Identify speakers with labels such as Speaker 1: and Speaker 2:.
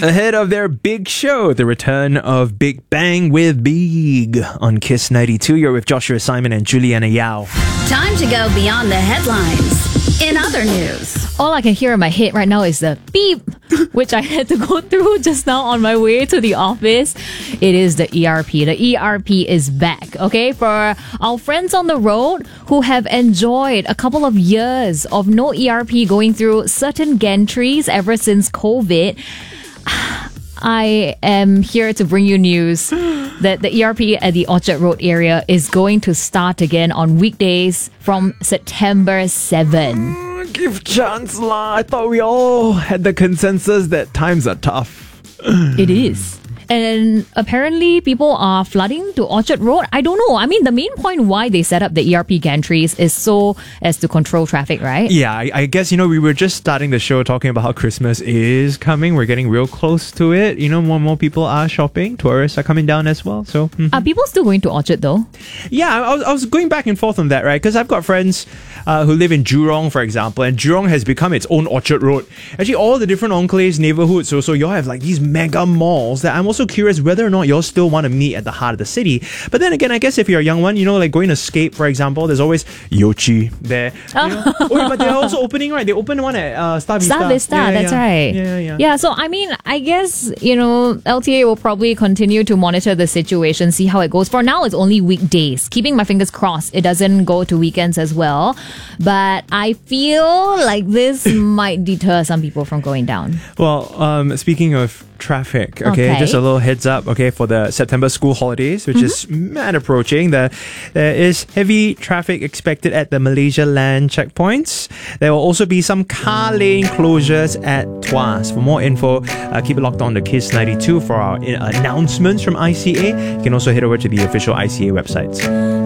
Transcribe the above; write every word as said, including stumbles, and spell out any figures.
Speaker 1: Ahead of their big show, the return of Big Bang with Big on Kiss ninety-two. You're with Joshua Simon and Juliana Yao.
Speaker 2: Time to go beyond the headlines. In other news,
Speaker 3: all I can hear in my head right now is the beep, which I had to go through just now on my way to the office. It is the E R P. The E R P is back, okay? For our friends on the road who have enjoyed a couple of years of no E R P, going through certain gantries ever since COVID, I am here to bring you news that the E R P at the Orchard Road area is going to start again on weekdays from September seventh.
Speaker 1: Give chance lah. I thought we all had the consensus that times are tough.
Speaker 3: It is. And apparently people are flooding to Orchard Road. I don't know. I mean, the main point why they set up the E R P gantries is so as to control traffic, right?
Speaker 1: Yeah, I, I guess, you know, we were just starting the show talking about how Christmas is coming. We're getting real close to it. You know, more and more people are shopping. Tourists are coming down as well. So, mm-hmm.
Speaker 3: Are people still going to Orchard though?
Speaker 1: Yeah, I was, I was going back and forth on that, right? Because I've got friends uh, who live in Jurong, for example, and Jurong has become its own Orchard Road. Actually, all the different enclaves, neighborhoods, so, so y'all have like these mega malls that I'm also curious whether or not y'all still want to meet at the heart of the city. But then again, I guess if you're a young one, you know, like going to Scape, for example, there's always Yochi there. You know? Oh, but they're also opening, right? They opened one at uh, Star Vista.
Speaker 3: Star Vista,
Speaker 1: yeah, yeah,
Speaker 3: that's
Speaker 1: yeah.
Speaker 3: right.
Speaker 1: Yeah, yeah.
Speaker 3: Yeah, so I mean, I guess, you know, L T A will probably continue to monitor the situation, see how it goes. For now, it's only weekdays. Keeping my fingers crossed, it doesn't go to weekends as well. But I feel like this might deter some people from going down.
Speaker 1: Well, um, speaking of traffic, okay,
Speaker 3: Okay.
Speaker 1: just a little heads up, okay, for the September school holidays, which mm-hmm. is mad approaching. The, there is heavy traffic expected at the Malaysia land checkpoints. There will also be some car lane closures at Tuas. For more info, uh, keep it locked on to Kiss ninety-two for our uh, announcements from I C A. You can also head over to the official I C A website.